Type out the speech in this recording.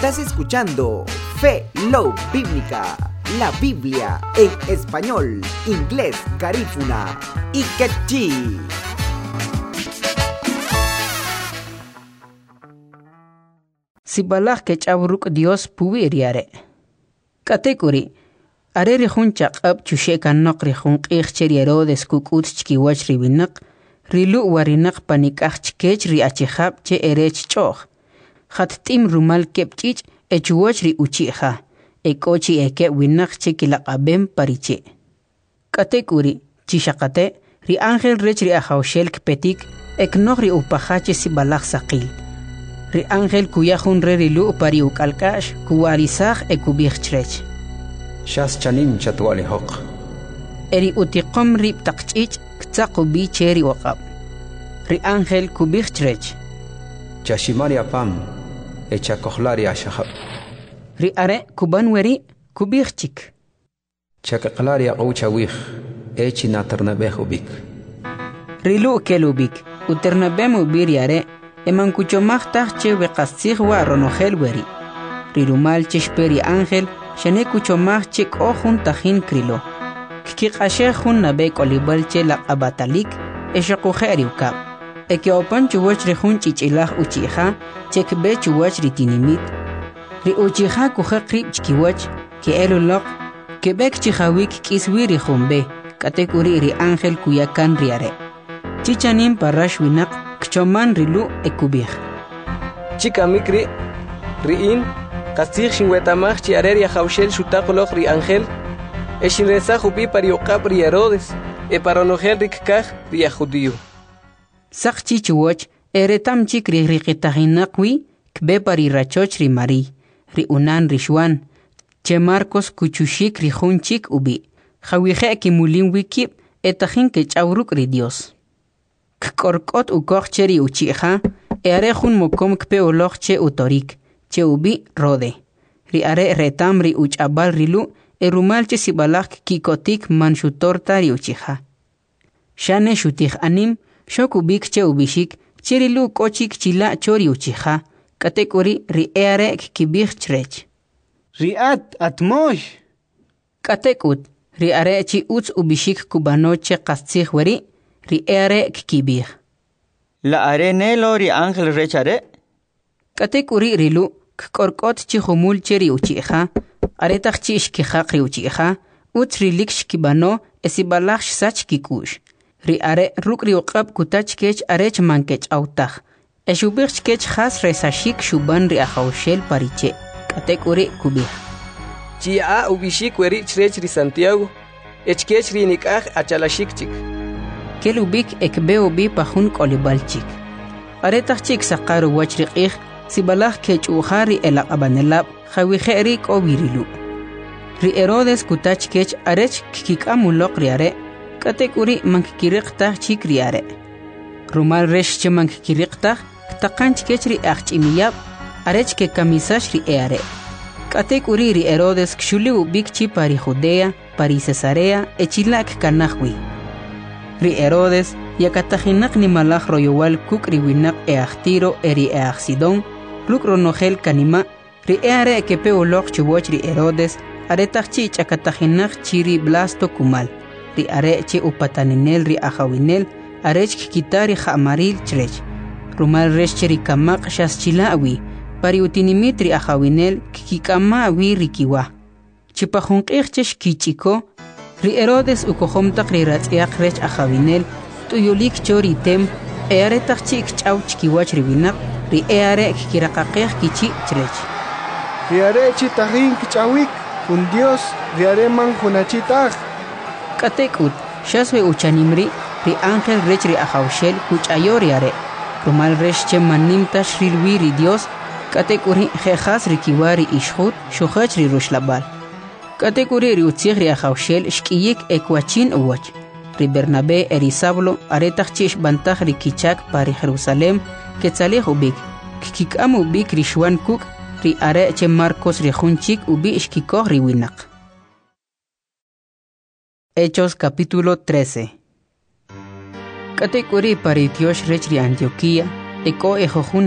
Estás escuchando Fe Love Bíblica, la Biblia en español, inglés, garífuna y quechí. Sibalak kecawruk Dios puwiriare. Kategori are rihun chaqab chushekan naq rihun qixcheriero deskukut chkiwach ribinak rilu warinak panikach chkech ri achihab che erech choch. Khattim rumal kepchich echuwach ri uchiha. Ekochi eke winak che kilaqabem pariche. Kategori chishakate ri angel rech ri ahaushel kpetik eknog ri upahache sibalak saqil. Ri angel kuyahun re rilu pari ukalkash kuwarisaj ekubirchrech. Shas chanin chatwali hoq. Eri utiqom rib taqchich ktsaqubi cheri waqab. Ri angel kubirchrech. Chashimari apam echakohlari ashahab. Ri are kubanweri kubirchik. Chakaklari aqouchawih echi naternabeh ubik. Rilu kelubik uternabem ubiriare eman kuchomajtaj che weqastzij wa ronojel weri. Rirumal cheshperi angel shane kuchomaj che k'ojun tajin krilo. Kkiqashe jun nabe kolibal che laqabatalik eshaqujer ukab. Eke opan chuwach rejun chichilaj uchiha che kbe chuwach ritinimit. Ri uchiha kuja krib chkiwach ke elulok kebek chihawik kiswiri jumbe kategori ri angel kuyakan riare. Chichanin parash winak kchoman rilu ekubih. Chika mikri riin kastig shinwetamaj chi areria haushel shutaqoloq ri angel eshinresa jupi pariuqab ri Herodes e paronogel rikkaj ri judío. Saqchi chuwach eretam chik ri riqitahinaqwi kbe pari rachoch ri Mari ri unan ri Juan che Marcos kuchushik ri junchik ubi khawije kimulin wikib etajin ke chawruk ri Dios. Kkorkot ukoj cheri uchiha are jun mokom kpe oloj che utorik che ubi rode. Ri are retam ri uchabal rilu erumal che sibalak kikotik manshutorta ri uchiha. Shane shutij anim shokubik che ubishik cherilu kochik chila chori uchiha kategori ri are kibich chrech. Riat atmosh. Katekut ri are chi uts ubishik kubanoche qastzij weri ri are kibich. La arenelo ri angel rechare. Kategori rilu kkorkot chi humul cheri uchiha aretach chi ishkihaq ri uchiha uts rilik shkibano esibalach sach kikush. Ri are ruk ri uqab kutach kech arech mankech autaj. Eshubich kech khas resashik shuban ri ahaushel pariche. Kategori kubih. Chia ubishik weri chrech ri Santiago echkech ri nikaj achalashik chik. Kelubik ekbe ubi pahun kolibalchik. Aretach chik saqaru wachriqih sibalaj kech uhari elaqabanelab khawiheri kobirilu. Ri Herodes kutach kech arech kikikamuloq riare kategori mankikiriqtaj chik riare. Rumal resh che mankikiriqtaj ktaqanch kech ri achchimiyab arech ke kamisash ri eare. Kategori ri Herodes kshuli ubik chi pari Judea, pari Cesarea echilak kanahwi. Ri Herodes yakatajinak ni malaj royowal kuk ri winak eachtiro eri eachsidon luk ronogel kanima ri eare kepe ulok chiwoch ri Herodes aretach chi chakatajinak chiri blasto kumal ri are chi upataninel ri ahawinel arech kikitari jamaril chrech rumal resh chiri kamak shaschilaawi pari utinimit ri ahawinel kikikama awi rikiwa chipajunqij chesh kichiko ri Herodes ukohomtaq ri ratz'iaq rech ahawinel tuyulik chori tem earetaq chik ch'aw chkiwach ri winaq ri eare kikiraqaqej kichi chrech. Ri are chi tajin kichawik un Dios ri are man junachitaj. Katekut shaswe uchanimri ri angel rech ri ahawshel kuch'ayo ri are rumal resh che manimta shrilwi ri Dios katekuri jejas ri kiwari ishhut shuhach ri rushlabal. Kategori ri utzig ri ahawshel shkiyik ekwachin uwach. Ri Bernabe eri Sablo aretach chish bantaj ri kichak pari Jerusalem ketzalej ubik. Kikikam ubik ri Shwan kuk ri are che Marcos ri junchik ubi ishkikoj ri winak. Hechos capítulo 13. Kategori pari Tiosh rech ri Antioquía eko ejojun